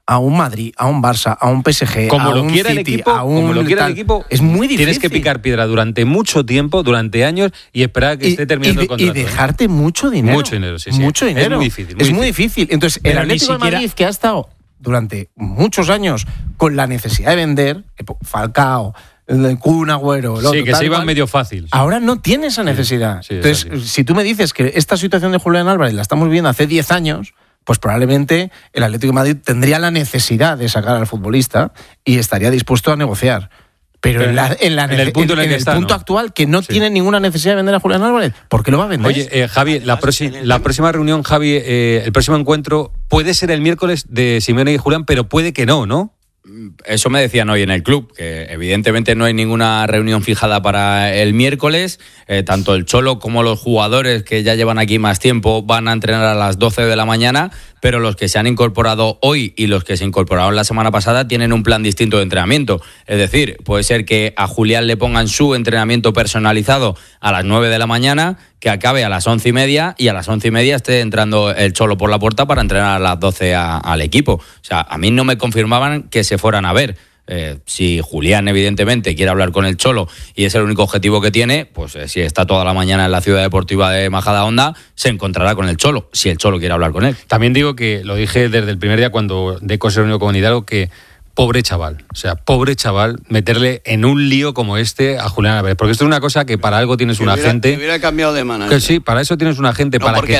a un Madrid, a un Barça, a un PSG, como a lo un quiera City, el equipo, a un como lo quiera el equipo, es muy difícil. Tienes que picar piedra durante mucho tiempo, durante años, y esperar a que esté terminando el contrato. Y dejarte mucho dinero. Mucho dinero, sí. Mucho dinero. Es muy difícil. Entonces, el Atlético de Madrid, que ha estado durante muchos años con la necesidad de vender, Falcao, el Kun Agüero, el otro, sí, que se iba medio fácil. Ahora no tiene esa necesidad. Sí, entonces, si tú me dices que esta situación de Julián Álvarez la estamos viviendo hace 10 años, pues probablemente el Atlético de Madrid tendría la necesidad de sacar al futbolista y estaría dispuesto a negociar. Pero en el punto actual, que no tiene ninguna necesidad de vender a Julián Álvarez, ¿por qué lo va a vender? Oye, Javi, la próxima reunión, Javi, el próximo encuentro puede ser el miércoles de Simeone y Julián, pero puede que no. Eso me decían hoy en el club, que evidentemente no hay ninguna reunión fijada para el miércoles. Tanto el Cholo como los jugadores que ya llevan aquí más tiempo van a entrenar a las 12 de la mañana, pero los que se han incorporado hoy y los que se incorporaron la semana pasada tienen un plan distinto de entrenamiento. Es decir, puede ser que a Julián le pongan su entrenamiento personalizado a las 9 de la mañana, que acabe a las 11:30 y a las 11:30 esté entrando el Cholo por la puerta para entrenar a las 12 al equipo. O sea, a mí no me confirmaban que se fueran a ver. Si Julián evidentemente quiere hablar con el Cholo y es el único objetivo que tiene, pues si está toda la mañana en la ciudad deportiva de Majadahonda, se encontrará con el Cholo, si el Cholo quiere hablar con él. También digo que lo dije desde el primer día cuando Deco se reunió con Hidalgo, que pobre chaval, meterle en un lío como este a Julián Álvarez, porque esto es una cosa que para algo tienes un agente. Que hubiera cambiado de manager. Que sí, para eso tienes un agente, no, para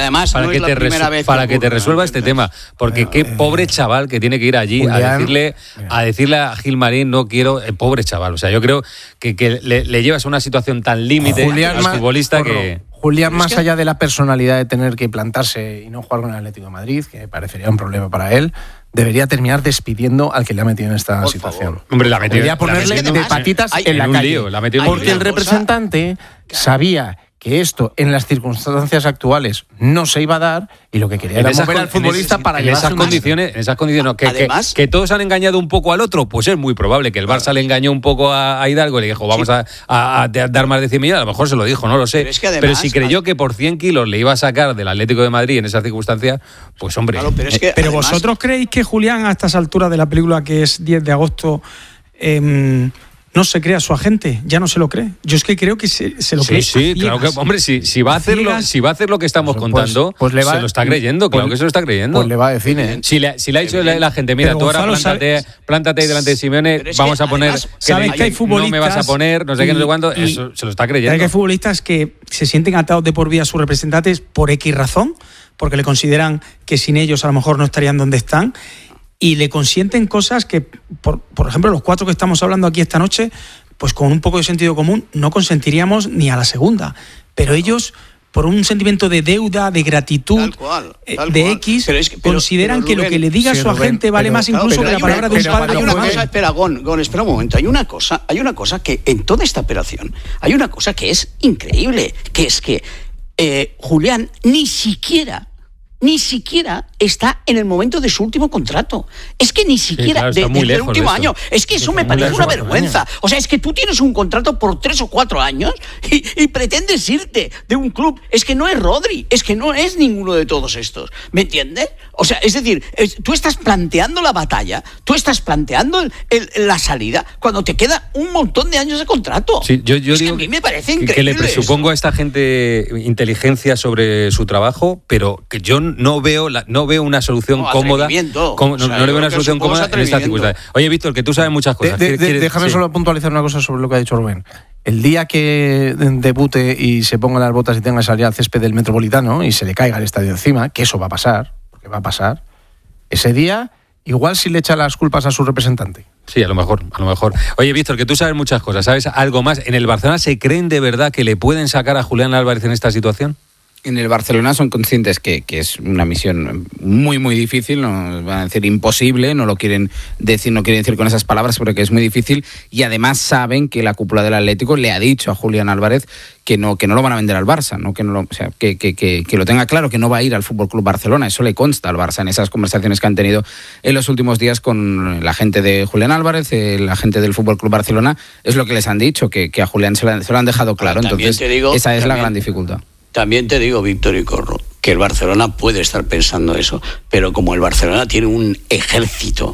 que te resuelva este tema, porque qué pobre chaval que tiene que ir allí Julián, a decirle a Gilmarín, no quiero, pobre chaval, o sea, yo creo que le llevas a una situación tan límite al futbolista que... Julián, más allá de la personalidad de tener que plantarse y no jugar con el Atlético de Madrid, que parecería un problema para él, debería terminar despidiendo al que le ha metido en esta situación. Hombre, la metió. Debería ponerle de patitas en la calle. Porque el representante sabía que esto en las circunstancias actuales no se iba a dar y lo que quería era mover al futbolista para llevarse en esas condiciones que todos han engañado un poco al otro, pues es muy probable que el Barça le engañó un poco a Hidalgo y le dijo vamos a dar más de 100 millones, a lo mejor se lo dijo, no lo sé, pero si creyó que por 100 kilos le iba a sacar del Atlético de Madrid en esas circunstancias, pues hombre. Claro, pero vosotros creéis que Julián a estas alturas de la película, que es 10 de agosto, no se cree a su agente, ya no se lo cree. Yo es que creo que se lo cree. Sí, claro que, hombre, si va a hacer lo que estamos contando, se lo está creyendo, claro que se lo está creyendo. Pues le va a decir, Si le ha dicho la gente, mira, tú ahora plántate ahí delante de Simeone, vamos a poner sabes que hay futbolistas, no me vas a poner, no sé qué, no sé cuándo, eso se lo está creyendo. Hay futbolistas que se sienten atados de por vida a sus representantes por X razón, porque le consideran que sin ellos a lo mejor no estarían donde están, y le consienten cosas que, por ejemplo, los 4 que estamos hablando aquí esta noche, pues con un poco de sentido común no consentiríamos ni a la segunda. Pero ellos, por un sentimiento de deuda, de gratitud, de X, consideran que lo que le diga su agente vale más incluso que la palabra de un padre. Hay una cosa, espera, Gon, espera un momento. Hay una cosa que en toda esta operación, hay una cosa que es increíble, que es que Julián ni siquiera está en el momento de su último contrato. Es que ni siquiera desde el último año. Es que eso me parece una vergüenza. O sea, es que tú tienes un contrato por 3 o 4 años y pretendes irte de un club. Es que no es Rodri, es que no es ninguno de todos estos. ¿Me entiendes? O sea, es decir, tú estás planteando la batalla, tú estás planteando la salida cuando te queda un montón de años de contrato. Sí, yo digo que a mí me parece increíble. Que le presupongo a esta gente inteligencia sobre su trabajo, pero que yo no veo una solución cómoda. No le veo una solución cómoda en estas circunstancias. Oye, Víctor, que tú sabes muchas cosas. Déjame solo puntualizar una cosa sobre lo que ha dicho Rubén. El día que debute y se ponga las botas y tenga que salir al césped del Metropolitano y se le caiga el estadio encima, que eso va a pasar, porque va a pasar, ese día igual sí le echa las culpas a su representante. Sí, a lo mejor. Oye, Víctor, que tú sabes muchas cosas. ¿Sabes algo más? ¿En el Barcelona se creen de verdad que le pueden sacar a Julián Álvarez en esta situación? En el Barcelona son conscientes que es una misión muy, muy difícil, no van a decir imposible, no quieren decir con esas palabras porque es muy difícil, y además saben que la cúpula del Atlético le ha dicho a Julián Álvarez que no lo van a vender al Barça, que lo tenga claro, que no va a ir al FC Barcelona. Eso le consta al Barça en esas conversaciones que han tenido en los últimos días con la gente de Julián Álvarez, la gente del FC Barcelona, es lo que les han dicho, que a Julián se lo han dejado claro. Entonces esa es la gran dificultad. También te digo, Víctor y Corro, que el Barcelona puede estar pensando eso, pero como el Barcelona tiene un ejército